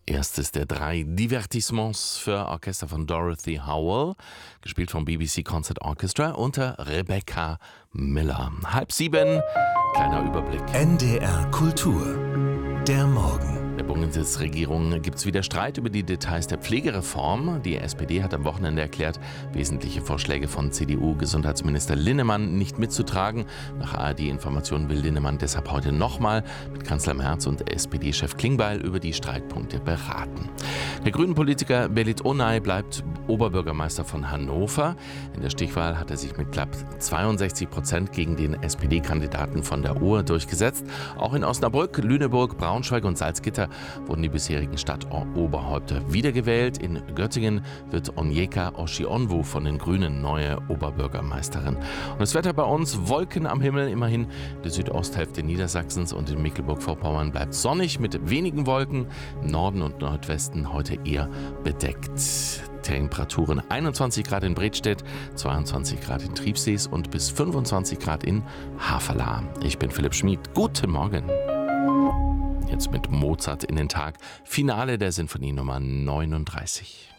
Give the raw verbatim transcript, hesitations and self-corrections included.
Erstes der drei Divertissements für Orchester von Dorothy Howell, gespielt vom B B C Concert Orchestra unter Rebecca Miller. Halb sieben, kleiner Überblick. N D R Kultur, der Morgen. In der Bundesregierung gibt es wieder Streit über die Details der Pflegereform. Die S P D hat am Wochenende erklärt, wesentliche Vorschläge von C D U-Gesundheitsminister Linnemann nicht mitzutragen. Nach A R D-Informationen will Linnemann deshalb heute nochmal mit Kanzler Merz und S P D-Chef Klingbeil über die Streitpunkte beraten. Der Grünen-Politiker Belit Onay bleibt Oberbürgermeister von Hannover. In der Stichwahl hat er sich mit knapp zweiundsechzig Prozent gegen den S P D-Kandidaten von der Ruhr durchgesetzt. Auch in Osnabrück, Lüneburg, Braunschweig und Salzgitter wurden die bisherigen Stadtoberhäupter wiedergewählt. In Göttingen wird Onyeka Oshionwu von den Grünen neue Oberbürgermeisterin. Und das Wetter bei uns, Wolken am Himmel, immerhin in der Südosthälfte Niedersachsens und in Mecklenburg-Vorpommern bleibt sonnig mit wenigen Wolken. Im Norden und Nordwesten heute eher bedeckt. Temperaturen einundzwanzig Grad in Bredstedt, zweiundzwanzig Grad in Triebsees und bis fünfundzwanzig Grad in Haferla. Ich bin Philipp Schmid. Guten Morgen. Jetzt mit Mozart in den Tag. Finale der Sinfonie Nummer neununddreißig.